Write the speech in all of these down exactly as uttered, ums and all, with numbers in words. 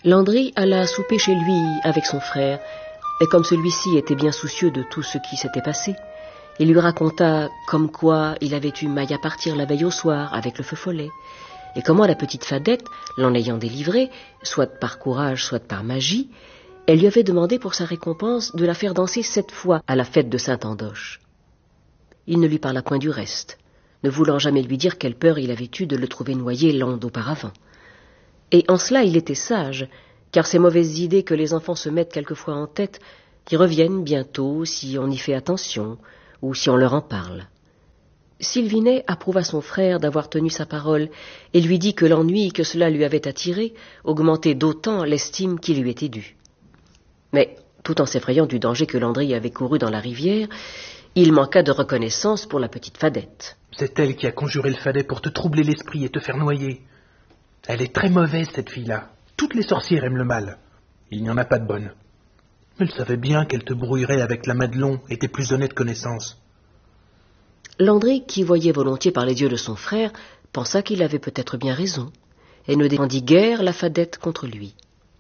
Landry alla souper chez lui avec son frère, et comme celui-ci était bien soucieux de tout ce qui s'était passé, il lui raconta comme quoi il avait eu maille à partir la veille au soir avec le feu follet, et comment la petite Fadette, l'en ayant délivrée, soit par courage, soit par magie, elle lui avait demandé pour sa récompense de la faire danser sept fois à la fête de Saint-Andoche. Il ne lui parla point du reste, ne voulant jamais lui dire quelle peur il avait eue de le trouver noyé l'onde auparavant. Et en cela il était sage, car ces mauvaises idées que les enfants se mettent quelquefois en tête y reviennent bientôt si on y fait attention ou si on leur en parle. Sylvinet approuva son frère d'avoir tenu sa parole et lui dit que l'ennui que cela lui avait attiré augmentait d'autant l'estime qui lui était due. Mais, tout en s'effrayant du danger que Landry avait couru dans la rivière, il manqua de reconnaissance pour la petite Fadette. C'est elle qui a conjuré le Fadet pour te troubler l'esprit et te faire noyer. Elle est très mauvaise, cette fille-là. Toutes les sorcières aiment le mal. Il n'y en a pas de bonne. Elle savait bien qu'elle te brouillerait avec la Madelon et tes plus honnêtes connaissances. Landry, qui voyait volontiers par les yeux de son frère, pensa qu'il avait peut-être bien raison, et ne défendit guère la Fadette contre lui.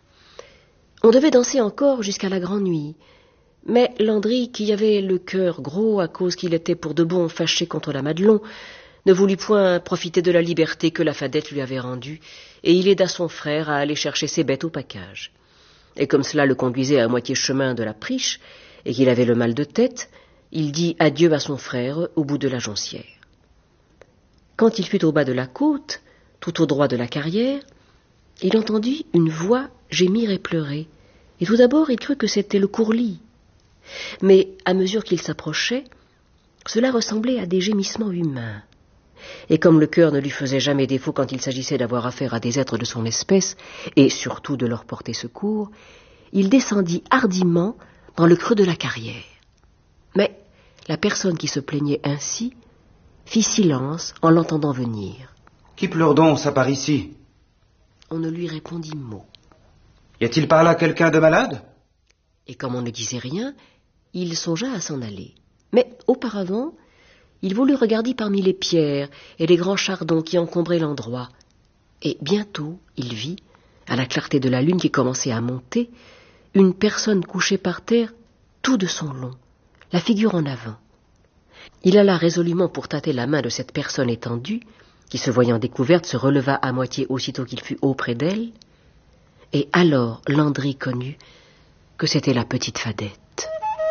On devait danser encore jusqu'à la grande nuit, mais Landry, qui avait le cœur gros à cause qu'il était pour de bon fâché contre la Madelon, ne voulut point profiter de la liberté que la Fadette lui avait rendue, et il aida son frère à aller chercher ses bêtes au pacage. Et comme cela le conduisait à moitié chemin de la Priche, et qu'il avait le mal de tête, il dit adieu à son frère au bout de la Joncière. Quand il fut au bas de la côte, tout au droit de la carrière, il entendit une voix gémir et pleurer, et tout d'abord il crut que c'était le courlis. Mais à mesure qu'il s'approchait, cela ressemblait à des gémissements humains. Et comme le cœur ne lui faisait jamais défaut quand il s'agissait d'avoir affaire à des êtres de son espèce, et surtout de leur porter secours, il descendit hardiment dans le creux de la carrière. Mais la personne qui se plaignait ainsi fit silence en l'entendant venir. « Qui pleure donc, ça par ici ?» On ne lui répondit mot. « Y a-t-il par là quelqu'un de malade ?» Et comme on ne disait rien, il songea à s'en aller. Mais auparavant, il voulut regarder parmi les pierres et les grands chardons qui encombraient l'endroit. Et bientôt, il vit, à la clarté de la lune qui commençait à monter, une personne couchée par terre tout de son long, la figure en avant. Il alla résolument pour tâter la main de cette personne étendue, qui, se voyant découverte, se releva à moitié aussitôt qu'il fut auprès d'elle, et alors Landry connut que c'était la petite Fadette.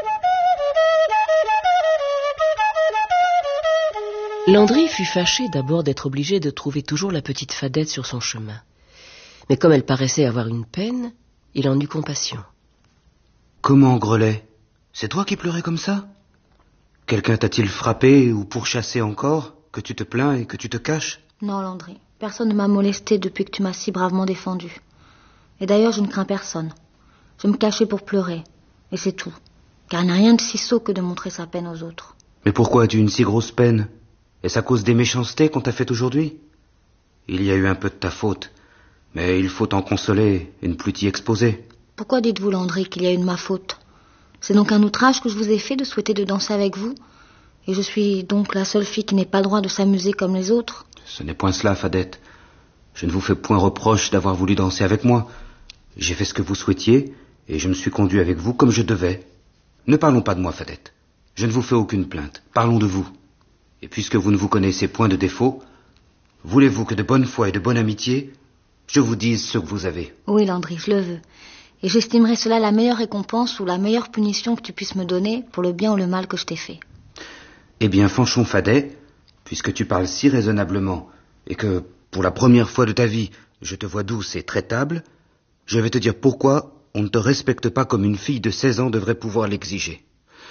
Landry fut fâché d'abord d'être obligé de trouver toujours la petite Fadette sur son chemin. Mais comme elle paraissait avoir une peine, il en eut compassion. « Comment, Grelet? C'est toi qui pleurais comme ça? Quelqu'un t'a-t-il frappé ou pourchassé encore, que tu te plains et que tu te caches ?» Non, Landry, personne ne m'a molesté depuis que tu m'as si bravement défendu. Et d'ailleurs, je ne crains personne. Je me cachais pour pleurer, et c'est tout. Car il n'y a rien de si sot que de montrer sa peine aux autres. Mais pourquoi as-tu une si grosse peine? Est-ce à cause des méchancetés qu'on t'a faites aujourd'hui? Il y a eu un peu de ta faute, mais il faut t'en consoler et ne plus t'y exposer. Pourquoi dites-vous, Landry, qu'il y a eu de ma faute? C'est donc un outrage que je vous ai fait de souhaiter de danser avec vous? Et je suis donc la seule fille qui n'ait pas le droit de s'amuser comme les autres? Ce n'est point cela, Fadette. Je ne vous fais point reproche d'avoir voulu danser avec moi. J'ai fait ce que vous souhaitiez, et je me suis conduit avec vous comme je devais. Ne parlons pas de moi, Fadette. Je ne vous fais aucune plainte. Parlons de vous. Et puisque vous ne vous connaissez point de défaut, voulez-vous que de bonne foi et de bonne amitié, je vous dise ce que vous avez? Oui, Landry, je le veux. Et j'estimerai cela la meilleure récompense ou la meilleure punition que tu puisses me donner pour le bien ou le mal que je t'ai fait. Eh bien, Fanchon Fadet, puisque tu parles si raisonnablement, et que, pour la première fois de ta vie, je te vois douce et traitable, je vais te dire pourquoi on ne te respecte pas comme une fille de seize ans devrait pouvoir l'exiger.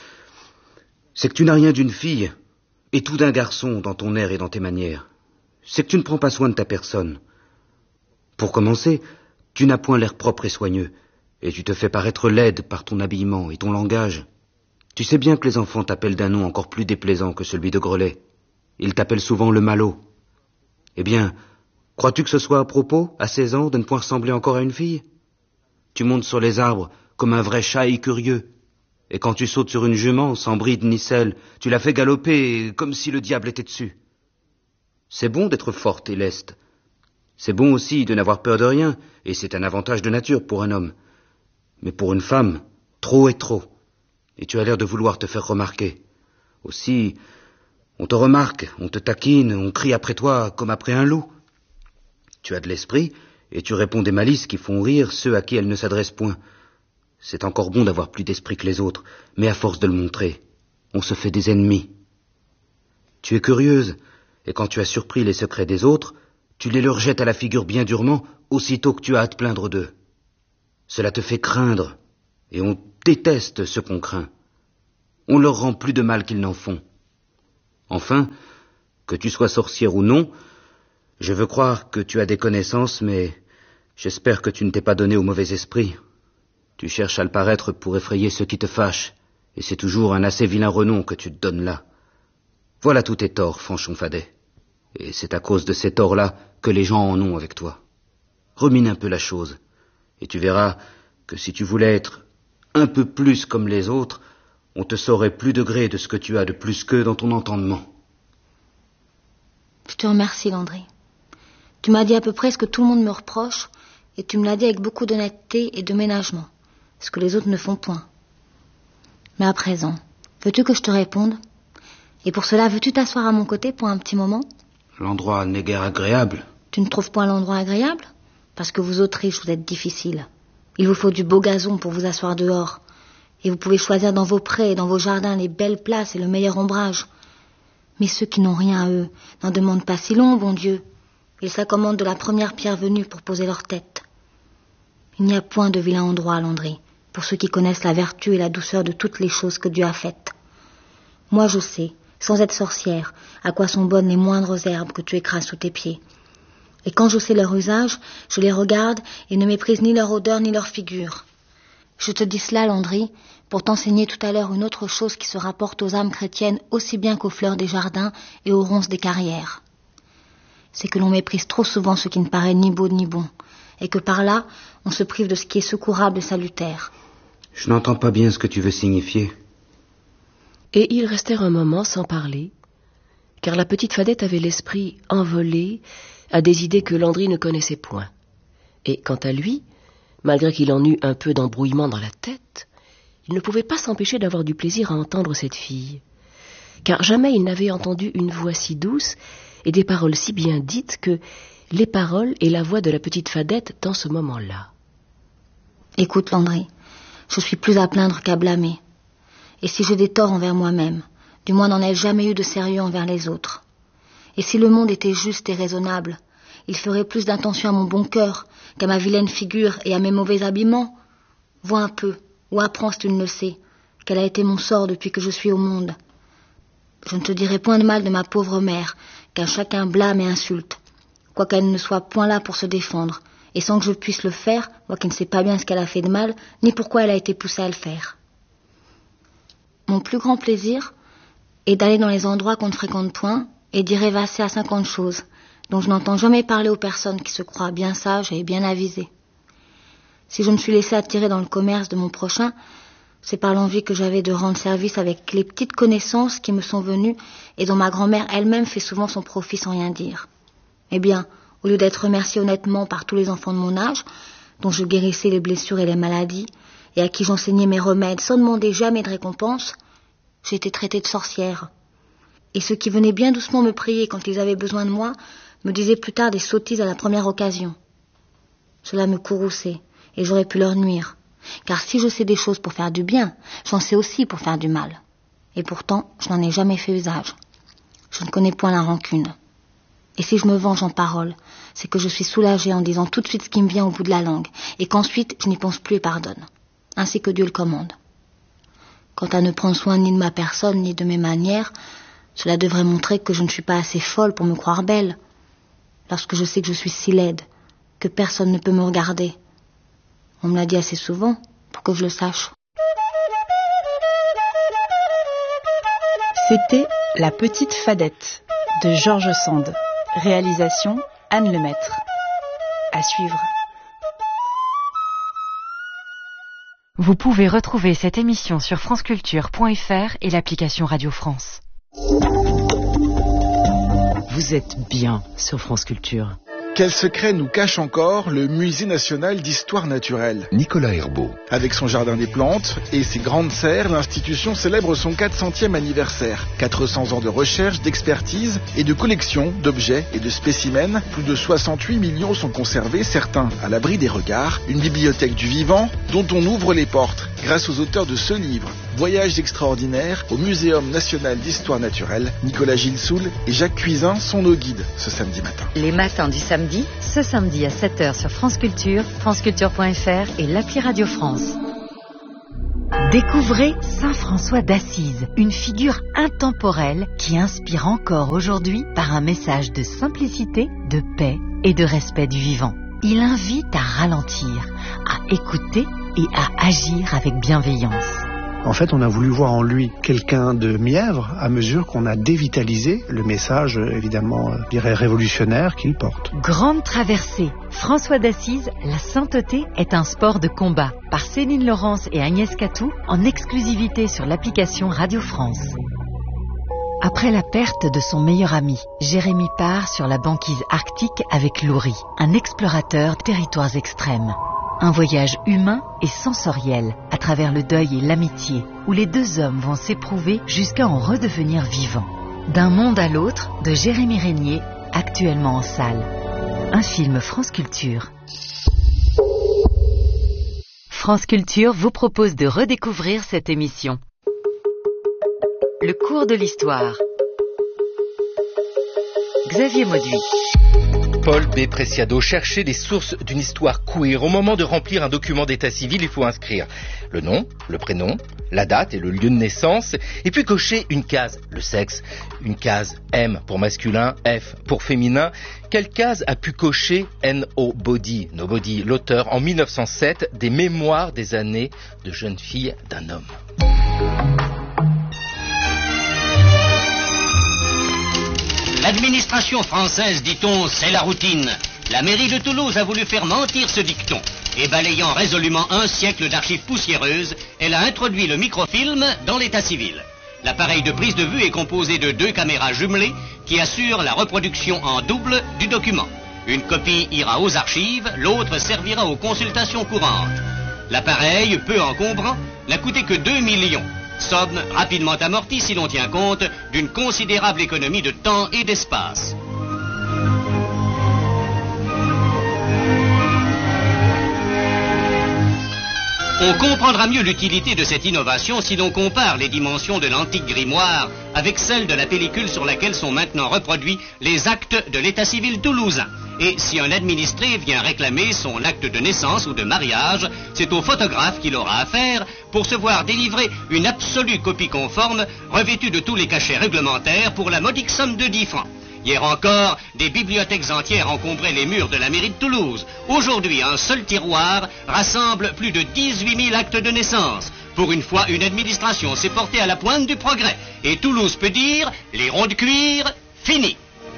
C'est que tu n'as rien d'une fille, et tout d'un garçon dans ton air et dans tes manières. C'est que tu ne prends pas soin de ta personne. Pour commencer, tu n'as point l'air propre et soigneux, et tu te fais paraître laide par ton habillement et ton langage. Tu sais bien que les enfants t'appellent d'un nom encore plus déplaisant que celui de Grelet. Ils t'appellent souvent le Malot. Eh bien, crois-tu que ce soit à propos, à seize ans, de ne point ressembler encore à une fille? Tu montes sur les arbres comme un vrai chat curieux, et quand tu sautes sur une jument, sans bride ni selle, tu la fais galoper comme si le diable était dessus. C'est bon d'être forte et leste. C'est bon aussi de n'avoir peur de rien, et c'est un avantage de nature pour un homme. Mais pour une femme, trop est trop. Et tu as l'air de vouloir te faire remarquer. Aussi, on te remarque, on te taquine, on crie après toi comme après un loup. Tu as de l'esprit, et tu réponds des malices qui font rire ceux à qui elles ne s'adressent point. C'est encore bon d'avoir plus d'esprit que les autres, mais à force de le montrer, on se fait des ennemis. Tu es curieuse, et quand tu as surpris les secrets des autres, tu les leur jettes à la figure bien durement, aussitôt que tu as à te plaindre d'eux. Cela te fait craindre, et on déteste ce qu'on craint. On leur rend plus de mal qu'ils n'en font. Enfin, que tu sois sorcière ou non, je veux croire que tu as des connaissances, mais j'espère que tu ne t'es pas donné au mauvais esprit. Tu cherches à le paraître pour effrayer ceux qui te fâchent, et c'est toujours un assez vilain renom que tu te donnes là. Voilà tous tes torts, Fanchon Fadet. Et c'est à cause de ces torts-là que les gens en ont avec toi. Remine un peu la chose, et tu verras que si tu voulais être un peu plus comme les autres, on te saurait plus de gré de ce que tu as de plus qu'eux dans ton entendement. Je te remercie, Landry. Tu m'as dit à peu près ce que tout le monde me reproche, et tu me l'as dit avec beaucoup d'honnêteté et de ménagement, ce que les autres ne font point. Mais à présent, veux-tu que je te réponde? Et pour cela, veux-tu t'asseoir à mon côté pour un petit moment? L'endroit n'est guère agréable. Tu ne trouves point l'endroit agréable? Parce que vous autres riches, vous êtes difficiles. Il vous faut du beau gazon pour vous asseoir dehors. Et vous pouvez choisir dans vos prés et dans vos jardins les belles places et le meilleur ombrage. Mais ceux qui n'ont rien à eux n'en demandent pas si long, bon Dieu. Ils s'accommodent de la première pierre venue pour poser leur tête. Il n'y a point de vilain endroit, Landry, pour ceux qui connaissent la vertu et la douceur de toutes les choses que Dieu a faites. Moi, je sais, sans être sorcière, à quoi sont bonnes les moindres herbes que tu écrases sous tes pieds. Et quand je sais leur usage, je les regarde et ne méprise ni leur odeur ni leur figure. Je te dis cela, Landry, pour t'enseigner tout à l'heure une autre chose qui se rapporte aux âmes chrétiennes aussi bien qu'aux fleurs des jardins et aux ronces des carrières. C'est que l'on méprise trop souvent ce qui ne paraît ni beau ni bon, et que par là, on se prive de ce qui est secourable et salutaire. Je n'entends pas bien ce que tu veux signifier. Et ils restèrent un moment sans parler, car la petite Fadette avait l'esprit envolé à des idées que Landry ne connaissait point. Et quant à lui, malgré qu'il en eût un peu d'embrouillement dans la tête, il ne pouvait pas s'empêcher d'avoir du plaisir à entendre cette fille, car jamais il n'avait entendu une voix si douce et des paroles si bien dites que les paroles et la voix de la petite Fadette dans ce moment-là. Écoute, Landry, je suis plus à plaindre qu'à blâmer. Et si j'ai des torts envers moi-même, du moins n'en ai jamais eu de sérieux envers les autres. Et si le monde était juste et raisonnable, il ferait plus d'intention à mon bon cœur qu'à ma vilaine figure et à mes mauvais habillements. Vois un peu, ou apprends si tu ne le sais, quel a été mon sort depuis que je suis au monde. Je ne te dirai point de mal de ma pauvre mère, qu'un chacun blâme et insulte, quoiqu'elle ne soit point là pour se défendre, et sans que je puisse le faire, moi qui ne sais pas bien ce qu'elle a fait de mal, ni pourquoi elle a été poussée à le faire. Mon plus grand plaisir est d'aller dans les endroits qu'on ne fréquente point et d'y rêvasser à cinquante choses, dont je n'entends jamais parler aux personnes qui se croient bien sages et bien avisées. Si je me suis laissé attirer dans le commerce de mon prochain, c'est par l'envie que j'avais de rendre service avec les petites connaissances qui me sont venues et dont ma grand-mère elle-même fait souvent son profit sans rien dire. Eh bien, au lieu d'être remerciée honnêtement par tous les enfants de mon âge, dont je guérissais les blessures et les maladies, et à qui j'enseignais mes remèdes sans demander jamais de récompense, j'ai été traitée de sorcière. Et ceux qui venaient bien doucement me prier quand ils avaient besoin de moi, me disaient plus tard des sottises à la première occasion. Cela me courrouçait, et j'aurais pu leur nuire. Car si je sais des choses pour faire du bien, j'en sais aussi pour faire du mal. Et pourtant, je n'en ai jamais fait usage. Je ne connais point la rancune. Et si je me venge en parole, c'est que je suis soulagée en disant tout de suite ce qui me vient au bout de la langue, et qu'ensuite je n'y pense plus et pardonne. Ainsi que Dieu le commande. Quant à ne prendre soin ni de ma personne, ni de mes manières, cela devrait montrer que je ne suis pas assez folle pour me croire belle, lorsque je sais que je suis si laide, que personne ne peut me regarder. On me l'a dit assez souvent, pour que je le sache. C'était La Petite Fadette, de George Sand. Réalisation, Anne Lemaître. À suivre. Vous pouvez retrouver cette émission sur franceculture point f r et l'application Radio France. Vous êtes bien sur France Culture. Quel secret nous cache encore le Musée national d'histoire naturelle? Nicolas Herbeau. Avec son jardin des plantes et ses grandes serres, l'institution célèbre son quatre centième anniversaire. quatre cents ans de recherche, d'expertise et de collection d'objets et de spécimens. Plus de soixante-huit millions sont conservés, certains à l'abri des regards. Une bibliothèque du vivant dont on ouvre les portes grâce aux auteurs de ce livre. Voyages extraordinaires au Muséum national d'histoire naturelle. Nicolas Gilsoul et Jacques Cuisin sont nos guides ce samedi matin. Les matins du samedi, ce samedi à sept heures sur France Culture, franceculture point f r et l'appli Radio France. Découvrez Saint François d'Assise, une figure intemporelle qui inspire encore aujourd'hui par un message de simplicité, de paix et de respect du vivant. Il invite à ralentir, à écouter et à agir avec bienveillance. En fait, on a voulu voir en lui quelqu'un de mièvre à mesure qu'on a dévitalisé le message, évidemment, je dirais révolutionnaire qu'il porte. Grande traversée. François d'Assise, la sainteté est un sport de combat. Par Céline Laurence et Agnès Catou, en exclusivité sur l'application Radio France. Après la perte de son meilleur ami, Jérémy part sur la banquise arctique avec Laurie, un explorateur de territoires extrêmes. Un voyage humain et sensoriel à travers le deuil et l'amitié, où les deux hommes vont s'éprouver jusqu'à en redevenir vivants. D'un monde à l'autre, de Jérémy Régnier, actuellement en salle. Un film France Culture. France Culture vous propose de redécouvrir cette émission. Le cours de l'histoire. Xavier Mauduit. Paul B. Preciado, chercher les sources d'une histoire queer. Au moment de remplir un document d'état civil, il faut inscrire le nom, le prénom, la date et le lieu de naissance, et puis cocher une case, le sexe, une case M pour masculin, F pour féminin. Quelle case a pu cocher Nobody, Nobody, l'auteur en mille neuf cent sept des Mémoires des années de jeune fille d'un homme? L'administration française, dit-on, c'est la routine. La mairie de Toulouse a voulu faire mentir ce dicton. Et balayant résolument un siècle d'archives poussiéreuses, elle a introduit le microfilm dans l'état civil. L'appareil de prise de vue est composé de deux caméras jumelées qui assurent la reproduction en double du document. Une copie ira aux archives, l'autre servira aux consultations courantes. L'appareil, peu encombrant, n'a coûté que deux millions. Somme rapidement amortie si l'on tient compte d'une considérable économie de temps et d'espace. On comprendra mieux l'utilité de cette innovation si l'on compare les dimensions de l'antique grimoire avec celles de la pellicule sur laquelle sont maintenant reproduits les actes de l'état civil toulousain. Et si un administré vient réclamer son acte de naissance ou de mariage, c'est au photographe qu'il aura affaire pour se voir délivrer une absolue copie conforme revêtue de tous les cachets réglementaires pour la modique somme de dix francs. Hier encore, des bibliothèques entières encombraient les murs de la mairie de Toulouse. Aujourd'hui, un seul tiroir rassemble plus de dix-huit mille actes de naissance. Pour une fois, une administration s'est portée à la pointe du progrès. Et Toulouse peut dire, les ronds de cuir, fini.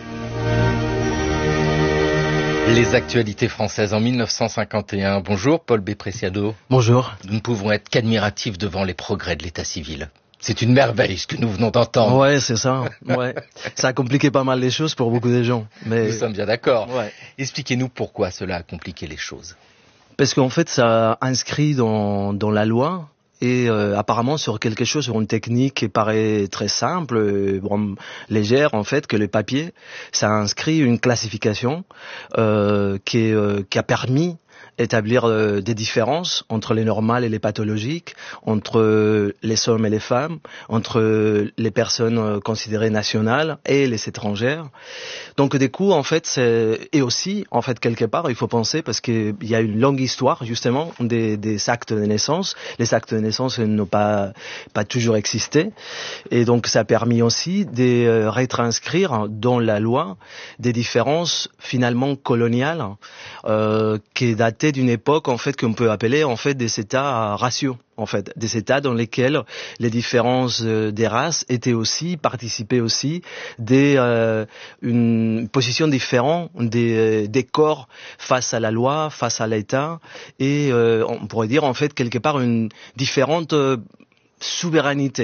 Les actualités françaises en mille neuf cent cinquante et un. Bonjour Paul B. Preciado. Bonjour. Nous ne pouvons être qu'admiratifs devant les progrès de l'état civil. C'est une merveille ce que nous venons d'entendre. Ouais, c'est ça. Ouais. Ça a compliqué pas mal les choses pour beaucoup de gens. Mais... Nous sommes bien d'accord. Ouais. Expliquez-nous pourquoi cela a compliqué les choses. Parce qu'en fait, ça inscrit dans, dans la loi et euh, apparemment sur quelque chose, sur une technique qui paraît très simple, euh, bon, légère en fait, que le papier, ça inscrit une classification euh, qui, est, euh, qui a permis établir euh, des différences entre les normales et les pathologiques, entre euh, les hommes et les femmes, entre euh, les personnes euh, considérées nationales et les étrangères. Donc du coup, en fait, c'est... et aussi, en fait, quelque part, il faut penser, parce qu'il y a une longue histoire, justement, des, des actes de naissance. Les actes de naissance n'ont pas, pas toujours existé. Et donc, ça a permis aussi de euh, rétranscrire dans la loi des différences, finalement, coloniales, euh, qui dataient d'une époque en fait qu'on peut appeler en fait des états raciaux, en fait des états dans lesquels les différences des races étaient aussi participaient aussi des euh, une position différente des des corps face à la loi, face à l'État et euh, on pourrait dire en fait quelque part une différente euh, souveraineté.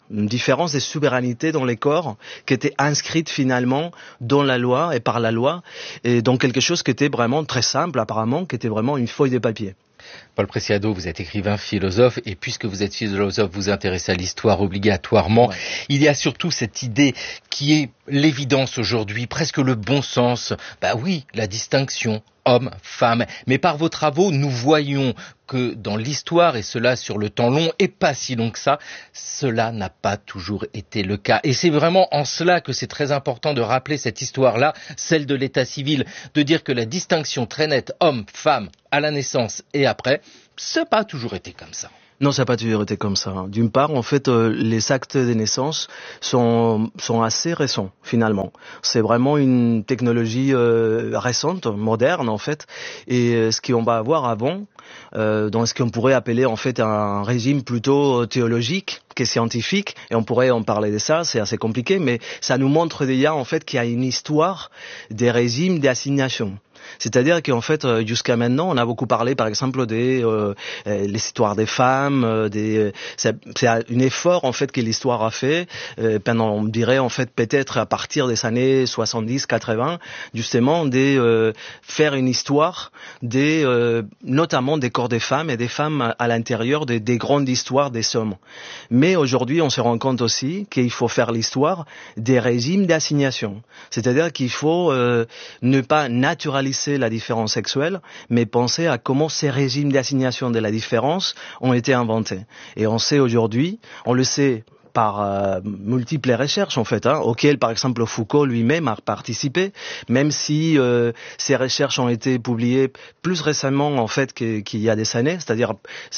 une différence de souveraineté dans les corps qui était inscrite finalement dans la loi et par la loi, et dans quelque chose qui était vraiment très simple apparemment, qui était vraiment une feuille de papier. Paul Preciado, vous êtes écrivain, philosophe, et puisque vous êtes philosophe, vous intéressez à l'histoire obligatoirement. Ouais. Il y a surtout cette idée qui est l'évidence aujourd'hui, presque le bon sens. Bah oui, la distinction homme, femme. Mais par vos travaux, nous voyons que dans l'histoire, et cela sur le temps long, et pas si long que ça, cela n'a pas toujours été le cas. Et c'est vraiment en cela que c'est très important de rappeler cette histoire-là, celle de l'état civil, de dire que la distinction très nette homme, femme, à la naissance et après, ça n'a pas toujours été comme ça. Non, ça n'a pas toujours été comme ça. D'une part, en fait, euh, les actes de naissance sont, sont assez récents, finalement. C'est vraiment une technologie euh, récente, moderne, en fait. Et euh, ce qu'on va avoir avant, euh, dans ce qu'on pourrait appeler, en fait, un régime plutôt théologique que scientifique, et on pourrait en parler de ça, c'est assez compliqué, mais ça nous montre déjà, en fait, qu'il y a une histoire des régimes d'assignation. C'est-à-dire qu'en fait, jusqu'à maintenant, on a beaucoup parlé, par exemple, des euh, les histoires des femmes, euh, des c'est, c'est un effort en fait que l'histoire a fait euh, pendant, on dirait en fait peut-être à partir des années soixante-dix quatre-vingts, justement, de euh, faire une histoire des euh, notamment des corps des femmes et des femmes à l'intérieur des, des grandes histoires des hommes. Mais aujourd'hui, on se rend compte aussi qu'il faut faire l'histoire des régimes d'assignation. C'est-à-dire qu'il faut euh, ne pas naturaliser la différence sexuelle, mais penser à comment ces régimes d'assignation de la différence ont été inventés. Et on sait aujourd'hui, on le sait par euh, multiples recherches en fait, hein, auxquelles par exemple Foucault lui-même a participé, même si euh, ces recherches ont été publiées plus récemment en fait que, qu'il y a des années, c'est-à-dire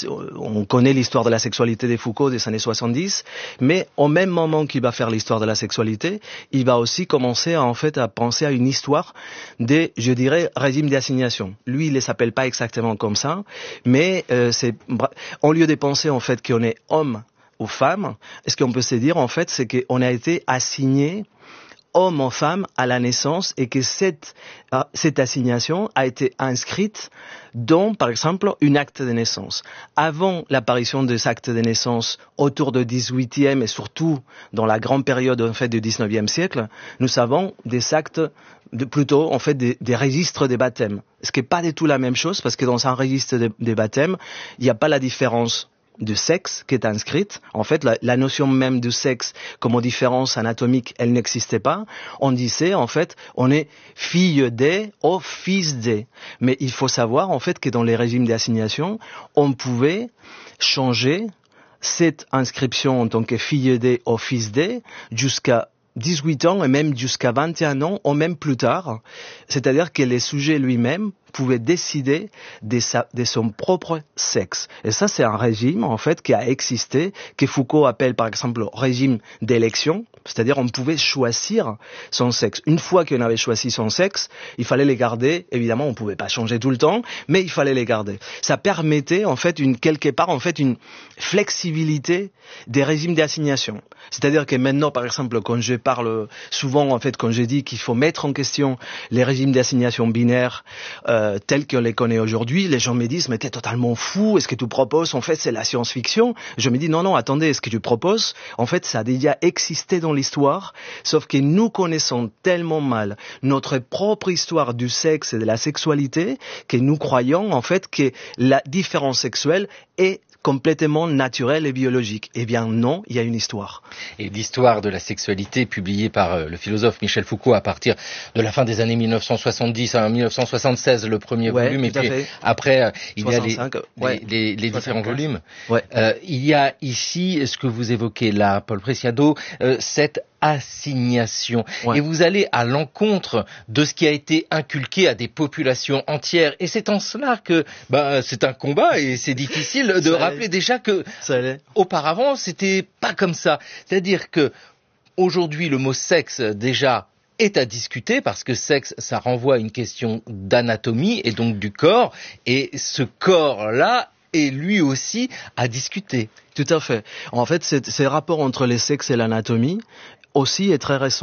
on connaît l'histoire de la sexualité de Foucault des années soixante-dix, mais au même moment qu'il va faire l'histoire de la sexualité, il va aussi commencer à, en fait à penser à une histoire des, je dirais, régimes d'assignation. Lui, il les s'appelle pas exactement comme ça, mais euh, c'est au lieu de penser en fait qu'on est homme ou femme, ce qu'on peut se dire en fait, c'est qu'on a été assigné homme ou femme à la naissance et que cette, cette assignation a été inscrite dans, par exemple, un acte de naissance. Avant l'apparition des actes de naissance autour du dix-huitième et surtout dans la grande période en fait du dix-neuvième siècle, nous avons des actes de, plutôt en fait des, des registres des baptêmes. Ce qui n'est pas du tout la même chose parce que dans un registre des de baptêmes, il n'y a pas la différence de sexe qui est inscrite. En fait, la, la notion même de sexe comme différence anatomique, elle n'existait pas. On disait, en fait, on est fille de ou fils de. Mais il faut savoir, en fait, que dans les régimes d'assignation, on pouvait changer cette inscription en tant que fille de ou fils de jusqu'à dix-huit ans et même jusqu'à vingt et un ans ou même plus tard. C'est-à-dire que le sujet lui-même pouvait décider de, sa, de son propre sexe. Et ça, c'est un régime, en fait, qui a existé, que Foucault appelle, par exemple, le régime d'élection. C'est-à-dire, on pouvait choisir son sexe. Une fois qu'on avait choisi son sexe, il fallait les garder. Évidemment, on pouvait pas changer tout le temps, mais il fallait les garder. Ça permettait, en fait, une, quelque part, en fait, une flexibilité des régimes d'assignation. C'est-à-dire que maintenant, par exemple, quand je parle souvent, en fait, quand je dis qu'il faut mettre en question les régimes d'assignation binaires, euh, tels qu'on les connaît aujourd'hui, les gens me disent mais t'es totalement fou, est-ce que tu proposes en fait c'est la science-fiction? Je me dis non non attendez, ce que tu proposes en fait ça a déjà existé dans l'histoire, sauf que nous connaissons tellement mal notre propre histoire du sexe et de la sexualité que nous croyons en fait que la différence sexuelle est complètement naturel et biologique. Eh bien non, il y a une histoire. Et l'histoire de la sexualité publiée par euh, le philosophe Michel Foucault à partir de la fin des années mille neuf cent soixante-dix à mille neuf cent soixante-seize, le premier ouais, volume, et puis après euh, il soixante-cinq, y a les, ouais. les, les, les différents volumes. Ouais. Euh, il y a ici ce que vous évoquez là, Paul Preciado, euh, cette assignation. Ouais. Et vous allez à l'encontre de ce qui a été inculqué à des populations entières. Et c'est en cela que bah, c'est un combat et c'est difficile de rappeler déjà que auparavant, c'était pas comme ça. C'est-à-dire que aujourd'hui, le mot sexe, déjà, est à discuter parce que sexe, ça renvoie à une question d'anatomie et donc du corps. Et ce corps-là est lui aussi à discuter. Tout à fait. En fait, ce rapport entre les sexes et l'anatomie aussi est très récent.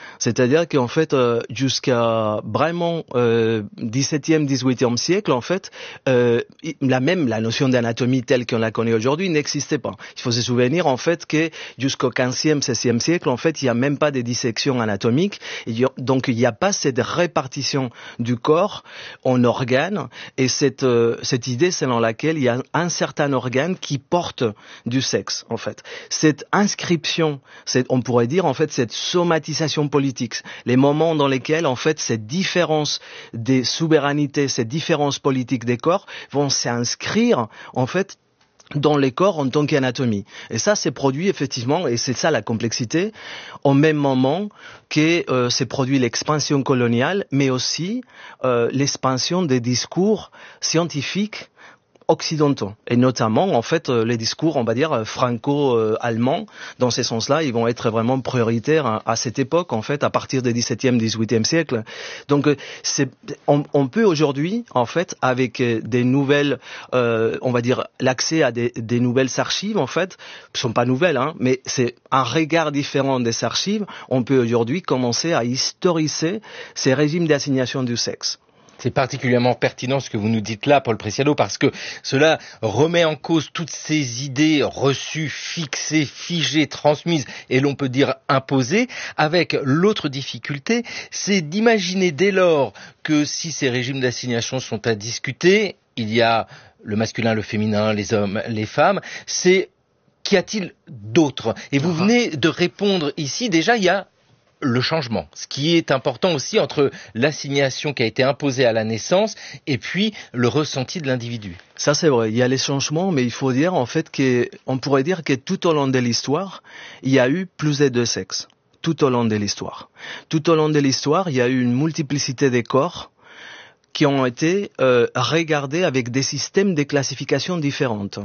C'est-à-dire qu'en fait, euh, jusqu'à vraiment euh, dix-septième, dix-huitième siècle, en fait, euh, la même la notion d'anatomie telle qu'on la connaît aujourd'hui n'existait pas. Il faut se souvenir en fait que jusqu'au quinzième, seizième siècle, en fait, il n'y a même pas de dissection anatomique. Donc, il n'y a pas cette répartition du corps en organes. Et cette euh, cette idée selon laquelle il y a un certain organe qui porte du sexe, en fait. Cette inscription, c'est, on pourrait dire, en fait, cette somatisation politique, les moments dans lesquels, en fait, cette différence des souverainetés, cette différence politique des corps vont s'inscrire, en fait, dans les corps en tant qu'anatomie. Et ça, c'est produit effectivement, et c'est ça la complexité, au même moment que euh, c'est produit l'expansion coloniale, mais aussi euh, l'expansion des discours scientifiques occidentaux, et notamment en fait euh, les discours, on va dire franco-allemands. Dans ces sens-là, ils vont être vraiment prioritaires à, à cette époque, en fait, à partir du dix-septième, dix-huitième siècle. Donc, c'est, on, on peut aujourd'hui, en fait, avec des nouvelles, euh, on va dire l'accès à des, des nouvelles archives, en fait, ne sont pas nouvelles, hein, mais c'est un regard différent des archives. On peut aujourd'hui commencer à historiser ces régimes d'assignation du sexe. C'est particulièrement pertinent ce que vous nous dites là, Paul Preciado, parce que cela remet en cause toutes ces idées reçues, fixées, figées, transmises et l'on peut dire imposées, avec l'autre difficulté, c'est d'imaginer dès lors que si ces régimes d'assignation sont à discuter, il y a le masculin, le féminin, les hommes, les femmes, c'est qu'y a-t-il d'autre ? Et vous venez de répondre ici, déjà il y a le changement, ce qui est important aussi entre l'assignation qui a été imposée à la naissance et puis le ressenti de l'individu. Ça c'est vrai, il y a les changements, mais il faut dire en fait que, on pourrait dire que tout au long de l'histoire, il y a eu plus de deux sexes. Tout au long de l'histoire. Tout au long de l'histoire, il y a eu une multiplicité des corps qui ont été euh, regardés avec des systèmes de classification différentes.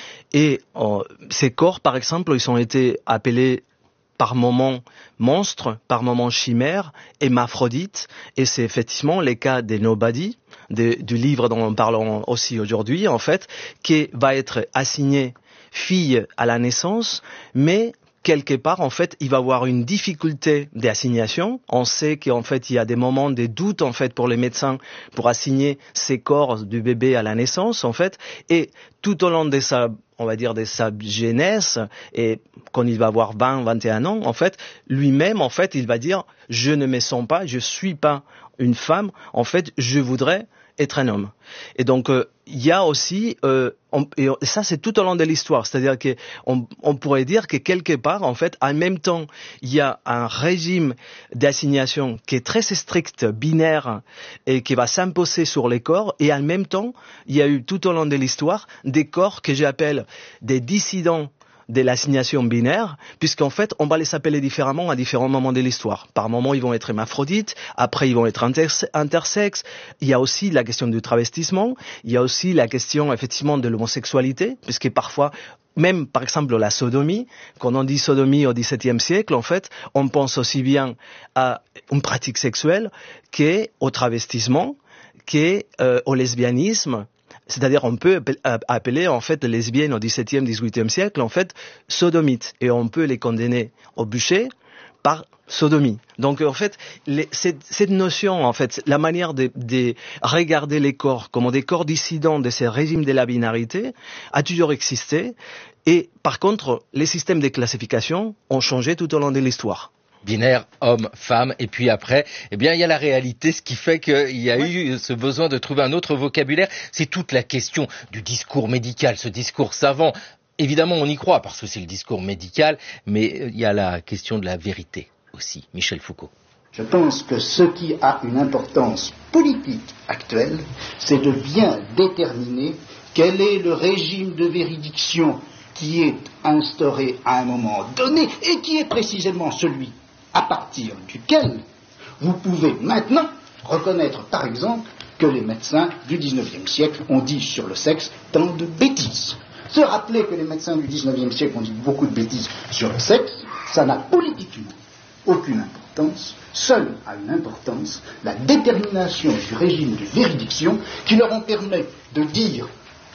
Et euh, ces corps, par exemple, ils ont été appelés par moments monstres, par moments chimères, hémaphrodites, et c'est effectivement le cas des nobody, de, du livre dont nous parlons aussi aujourd'hui, en fait, qui va être assigné fille à la naissance, mais quelque part, en fait, il va y avoir une difficulté d'assignation. On sait qu'en fait, il y a des moments de doute, en fait, pour les médecins, pour assigner ces corps du bébé à la naissance, en fait, et tout au long de sa, on va dire, de sa jeunesse, et quand il va avoir vingt, vingt et un ans, en fait, lui-même, en fait, il va dire, je ne me sens pas, je suis pas une femme, en fait, je voudrais être un homme. Et donc, il euh, y a aussi, euh, on, et ça c'est tout au long de l'histoire, c'est-à-dire que on, on pourrait dire que quelque part, en fait, en même temps, il y a un régime d'assignation qui est très strict, binaire, et qui va s'imposer sur les corps, et en même temps, il y a eu tout au long de l'histoire des corps que j'appelle des dissidents de l'assignation binaire, puisqu'en fait, on va les appeler différemment à différents moments de l'histoire. Par moments, ils vont être hermaphrodites, après, ils vont être inter- intersexes. Il y a aussi la question du travestissement, il y a aussi la question, effectivement, de l'homosexualité, puisque parfois, même, par exemple, la sodomie, quand on dit sodomie au dix-septième siècle, en fait, on pense aussi bien à une pratique sexuelle qu'au travestissement, qu'au euh, lesbianisme. C'est-à-dire, on peut appeler, en fait, les lesbiennes au dix-septième, dix-huitième siècle, en fait, sodomites. Et on peut les condamner au bûcher par sodomie. Donc, en fait, les, cette, cette notion, en fait, la manière de, de regarder les corps comme des corps dissidents de ces régimes de la binarité a toujours existé. Et, par contre, les systèmes de classification ont changé tout au long de l'histoire. Binaire, homme, femme, et puis après, eh bien, il y a la réalité, ce qui fait qu'il y a ouais. eu ce besoin de trouver un autre vocabulaire. C'est toute la question du discours médical, ce discours savant. Évidemment, on y croit, parce que c'est le discours médical, mais il y a la question de la vérité aussi. Michel Foucault. Je pense que ce qui a une importance politique actuelle, c'est de bien déterminer quel est le régime de véridiction qui est instauré à un moment donné et qui est précisément celui à partir duquel vous pouvez maintenant reconnaître, par exemple, que les médecins du dix-neuvième siècle ont dit sur le sexe tant de bêtises. Se rappeler que les médecins du dix-neuvième siècle ont dit beaucoup de bêtises sur le sexe, ça n'a politiquement aucune importance. Seule a une importance la détermination du régime de véridiction qui leur en permet de dire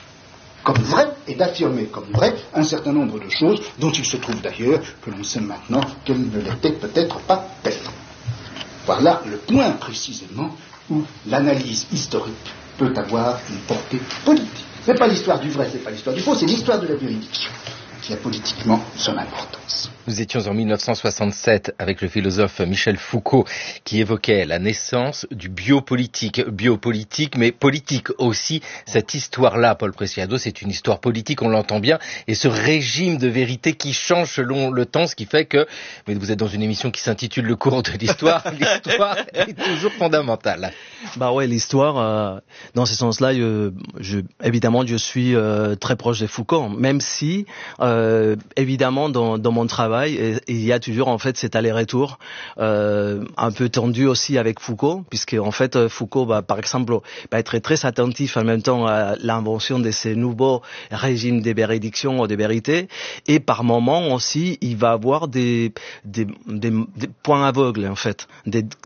comme vrai et d'affirmer comme vrai un certain nombre de choses dont il se trouve d'ailleurs que l'on sait maintenant qu'elles ne l'étaient peut-être pas tellement. Voilà le point précisément où l'analyse historique peut avoir une portée politique. Ce n'est pas l'histoire du vrai, ce n'est pas l'histoire du faux, c'est l'histoire de la juridiction qui a politiquement son importance. Nous étions en mille neuf cent soixante-sept avec le philosophe Michel Foucault qui évoquait la naissance du biopolitique. Biopolitique, mais politique aussi. Cette histoire-là, Paul Preciado, c'est une histoire politique, on l'entend bien. Et ce régime de vérité qui change selon le temps, ce qui fait que, mais vous êtes dans une émission qui s'intitule Le cours de l'histoire, l'histoire est toujours fondamentale. Bah ouais, l'histoire, euh, dans ce sens-là, je, je, évidemment, je suis euh, très proche de Foucault, même si, euh, évidemment, dans, dans mon travail, il y a toujours en fait cet aller-retour euh, un peu tendu aussi avec Foucault, puisque en fait Foucault va par exemple va être très attentif en même temps à l'invention de ces nouveaux régimes de véridiction ou de vérité, et par moments aussi il va avoir des des, des, des points aveugles en fait, des,